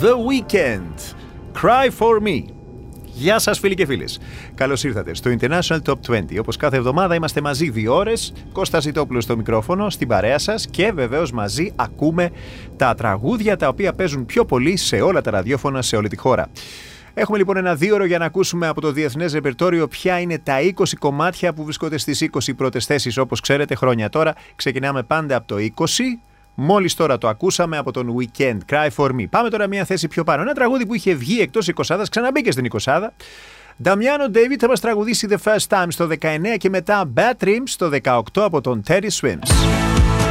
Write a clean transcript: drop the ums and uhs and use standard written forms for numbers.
The Weeknd, Cry For Me. Γεια σας φίλοι και φίλες. Καλώς ήρθατε στο International Top 20. Όπως κάθε εβδομάδα είμαστε μαζί 2 ώρες. Κώστας Ζητόπουλος στο μικρόφωνο, στην παρέα σας και βεβαίως μαζί ακούμε τα τραγούδια τα οποία παίζουν πιο πολύ σε όλα τα ραδιόφωνα σε όλη τη χώρα. Έχουμε λοιπόν ένα 2ωρο για να ακούσουμε από το διεθνές ρεπερτόριο ποια είναι τα 20 κομμάτια που βρίσκονται στις 20 πρώτες θέσεις. Όπως ξέρετε, χρόνια τώρα ξεκινάμε πάντα από το 20. Μόλις τώρα το ακούσαμε από τον Weeknd, Cry For Me. Πάμε τώρα μια θέση πιο πάνω. Ένα τραγούδι που είχε βγει εκτός 20, ξαναμπήκε στην 20. Damiano David θα μας τραγουδήσει The First Time στο 19 και μετά Bad Dreams στο 18 από τον Teddy Swims.